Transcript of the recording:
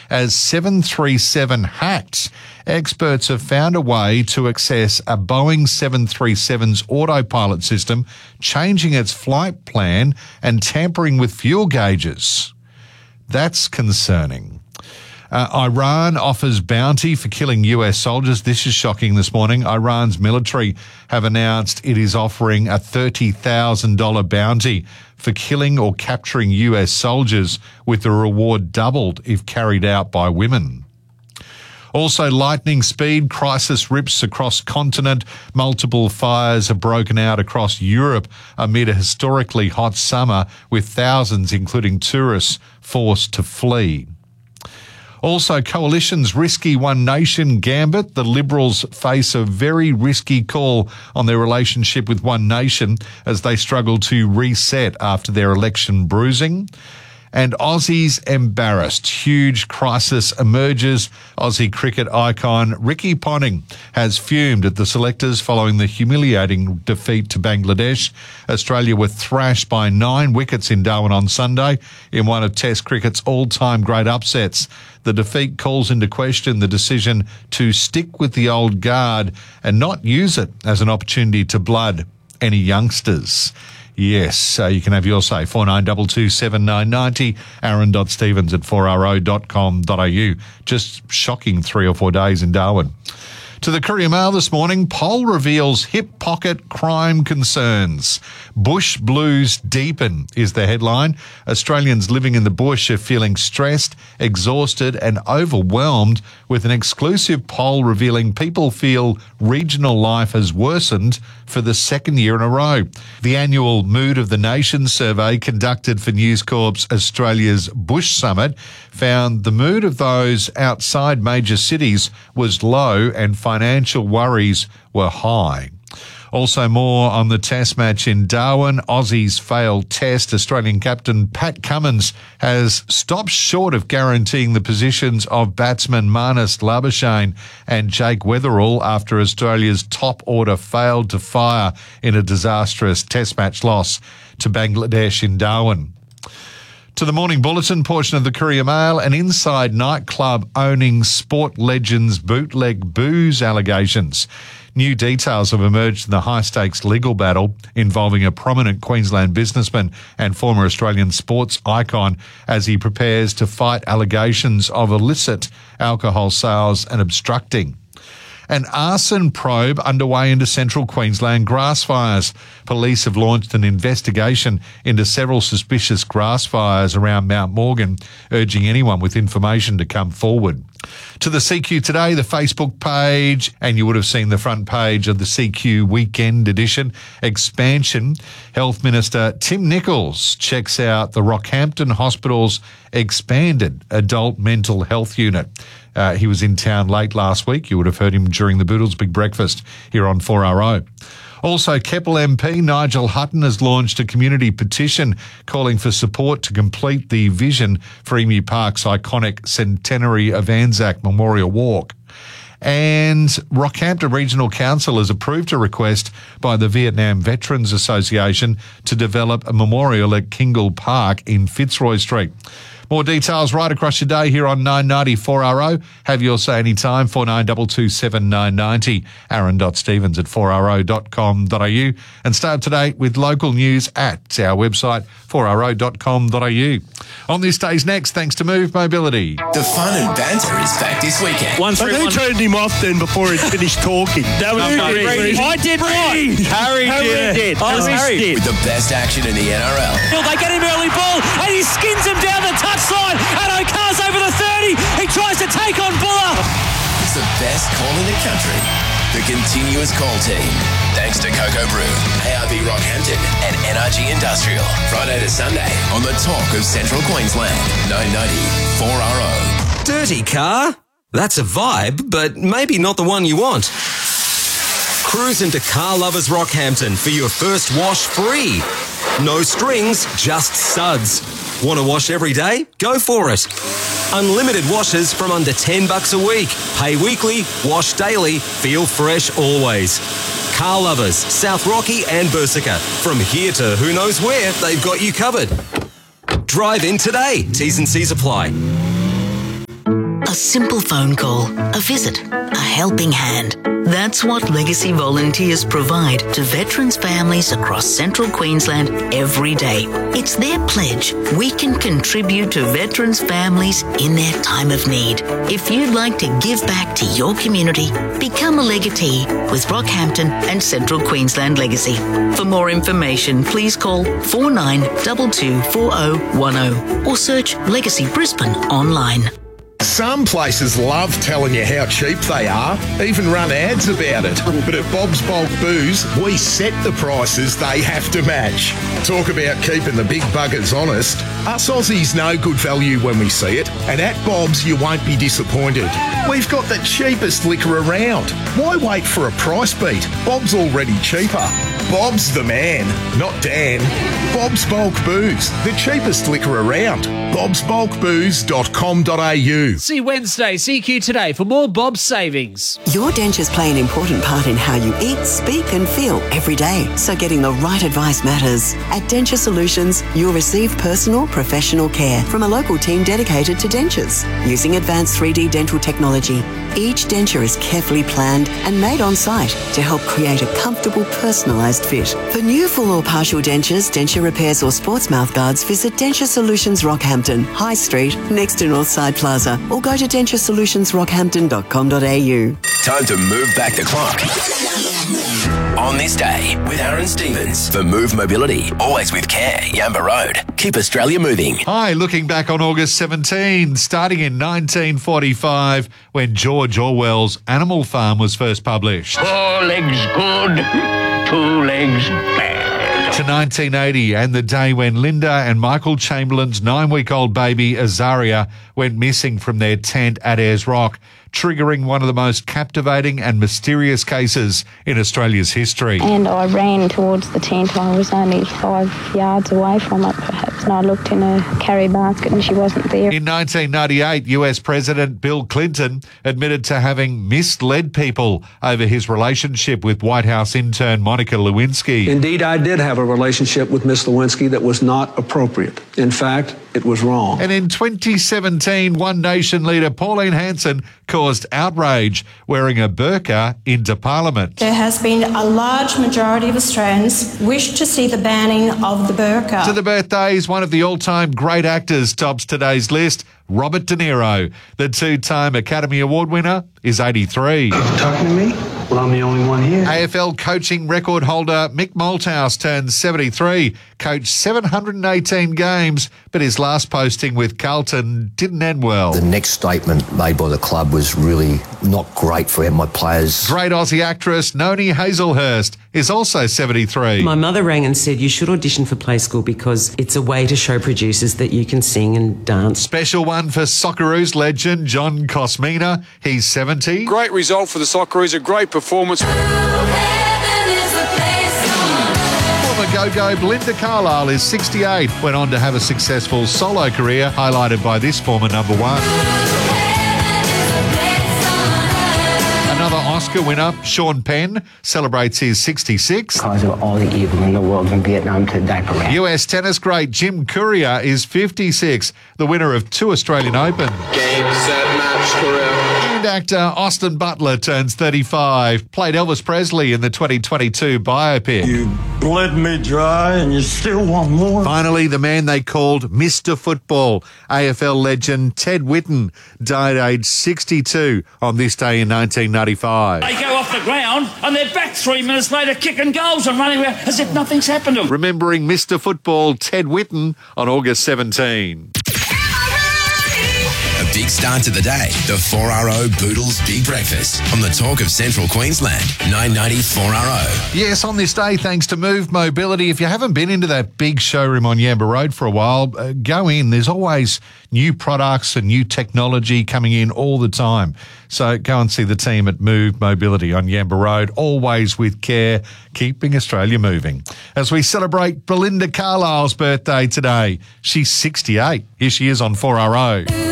as 737 hacked. Experts have found a way to access a Boeing 737's autopilot system, changing its flight plan and tampering with fuel gauges. That's concerning. Iran offers bounty for killing US soldiers. This is shocking this morning. Iran's military have announced it is offering a $30,000 bounty for killing or capturing US soldiers, with the reward doubled if carried out by women. Also, lightning speed crisis rips across continent. Multiple fires have broken out across Europe amid a historically hot summer, with thousands, including tourists, forced to flee. Also, Coalition's risky One Nation gambit. The Liberals face a very risky call on their relationship with One Nation as they struggle to reset after their election bruising. And Aussies embarrassed. Huge crisis emerges. Aussie cricket icon Ricky Ponting has fumed at the selectors following the humiliating defeat to Bangladesh. Australia were thrashed by 9 wickets in Darwin on Sunday in one of Test cricket's all-time great upsets. The defeat calls into question the decision to stick with the old guard and not use it as an opportunity to blood any youngsters. Yes, you can have your say. 49227990, aaron.stevens at 4ro.com.au. Just shocking 3 or 4 days in Darwin. To the Courier Mail this morning, poll reveals hip pocket crime concerns. Bush blues deepen is the headline. Australians living in the bush are feeling stressed, exhausted and overwhelmed, with an exclusive poll revealing people feel regional life has worsened for the second year in a row. The annual Mood of the Nation survey conducted for News Corp's Australia's Bush Summit found the mood of those outside major cities was low and financial worries were high. Also more on the test match in Darwin. Aussies failed test. Australian captain Pat Cummins has stopped short of guaranteeing the positions of batsman Marnus Labuschagne and Jake Weatherall after Australia's top order failed to fire in a disastrous test match loss to Bangladesh in Darwin. To the Morning Bulletin portion of the Courier Mail, an inside nightclub owning sport legends bootleg booze allegations. New details have emerged in the high-stakes legal battle involving a prominent Queensland businessman and former Australian sports icon as he prepares to fight allegations of illicit alcohol sales and obstructing. An arson probe underway into central Queensland grass fires. Police have launched an investigation into several suspicious grass fires around Mount Morgan, urging anyone with information to come forward. To the CQ Today, the Facebook page, and you would have seen the front page of the CQ Weekend Edition. Expansion. Health Minister Tim Nicholls checks out the Rockhampton Hospital's expanded adult mental health unit. He was in town late last week. You would have heard him during the Boodles Big Breakfast here on 4RO. Also, Keppel MP Nigel Hutton has launched a community petition calling for support to complete the vision for Emu Park's iconic Centenary of Anzac Memorial Walk. And Rockhampton Regional Council has approved a request by the Vietnam Veterans Association to develop a memorial at Kingle Park in Fitzroy Street. More details right across your day here on 990 4RO. Have your say anytime, 49227990, aaron.stevens at 4ro.com.au. And stay up to date with local news at our website, 4ro.com.au. On this day's next, thanks to Move Mobility. The fun and banter is back this weekend. But who turned him off then before he finished talking? That was Harry. I did what? Harry did. Harry did. With the best action in the NRL. They get him early ball and he skins him down the touchline and O'Carr's over the 30. He tries to take on Buller. It's the best call in the country. The continuous call team. Thanks to Cocoa Brew, ARB Rockhampton and NRG Industrial. Friday to Sunday on the talk of Central Queensland. 990 4RO. Dirty car? That's a vibe, but maybe not the one you want. Cruise into Car Lovers Rockhampton for your first wash free. No strings, just suds. Want to wash every day? Go for it. Unlimited washes from under $10 a week. Pay weekly, wash daily, feel fresh always. Car Lovers, South Rocky and Bersica. From here to who knows where, they've got you covered. Drive in today. T's and C's apply. A simple phone call, a visit, a helping hand. That's what Legacy volunteers provide to veterans' families across Central Queensland every day. It's their pledge we can contribute to veterans' families in their time of need. If you'd like to give back to your community, become a legatee with Rockhampton and Central Queensland Legacy. For more information, please call 49224010 or search Legacy Brisbane online. Some places love telling you how cheap they are, even run ads about it. But at Bob's Bulk Booze, we set the prices they have to match. Talk about keeping the big buggers honest. Us Aussies know good value when we see it, and at Bob's you won't be disappointed. We've got the cheapest liquor around. Why wait for a price beat? Bob's already cheaper. Bob's the man, not Dan. Bob's Bulk Booze, the cheapest liquor around. bobsbulkbooze.com.au. See Wednesday, CQ Today for more Bob's savings. Your dentures play an important part in how you eat, speak and feel every day. So getting the right advice matters. At Denture Solutions, you'll receive personal, professional care from a local team dedicated to dentures. Using advanced 3D dental technology, each denture is carefully planned and made on site to help create a comfortable, personalised fit. For new full or partial dentures, denture repairs or sports mouth guards, visit Denture Solutions Rockhampton, High Street, next to Northside Plaza, or go to denturesolutionsrockhampton.com.au. Time to move back the clock. On this day with Aaron Stevens for Move Mobility. Always with care. Yamba Road. Keep Australia moving. Hi, looking back on August 17, starting in 1945 when George Orwell's Animal Farm was first published. 4 legs good, 2 legs bad. To 1980 and the day when Linda and Michael Chamberlain's 9-week-old baby Azaria went missing from their tent at Ayers Rock, triggering one of the most captivating and mysterious cases in Australia's history. And I ran towards the tent. I was only 5 yards away from it, perhaps, and I looked in a carry basket and she wasn't there. In 1998, US President Bill Clinton admitted to having misled people over his relationship with White House intern Monica Lewinsky. Indeed, I did have a relationship with Miss Lewinsky that was not appropriate. In fact, it was wrong. And in 2017, One Nation leader Pauline Hanson caused outrage wearing a burqa into Parliament. There has been a large majority of Australians wish to see the banning of the burqa. To the birthdays, one of the all-time great actors tops today's list, Robert De Niro. The 2-time Academy Award winner is 83. Talking to me? Well, I'm the only one here. AFL coaching record holder Mick Malthouse turns 73, coached 718 games, but his last posting with Carlton didn't end well. The next statement made by the club was really not great for my players. Great Aussie actress Noni Hazelhurst is also 73. My mother rang and said, you should audition for Play School because it's a way to show producers that you can sing and dance. Special one for Socceroos legend John Cosmina. He's 70. Great result for the Socceroos, a great performance. Former go-go Belinda Carlisle is 68. Went on to have a successful solo career, highlighted by this former number one. Another Oscar winner, Sean Penn, celebrates his 66. Because of all the evil in the world from Vietnam to Daiparan. US tennis great Jim Courier is 56, the winner of 2 Australian Open. Game, set, match, Courier. And actor Austin Butler turns 35, played Elvis Presley in the 2022 biopic. You bled me dry and you still want more. Finally, the man they called Mr. Football, AFL legend Ted Whitten, died aged 62 on this day in 1995. They go off the ground and they're back 3 minutes later kicking goals and running around as if nothing's happened to them. Remembering Mr. Football Ted Whitten on August 17. A big start to the day. The 4RO Boodles Big Breakfast on the Talk of Central Queensland. 990 4RO. Yes, on this day, thanks to Move Mobility. If you haven't been into that big showroom on Yamba Road for a while, go in. There's always new products and new technology coming in all the time. So go and see the team at Move Mobility on Yamba Road, always with care, keeping Australia moving. As we celebrate Belinda Carlisle's birthday today, she's 68. Here she is on 4RO.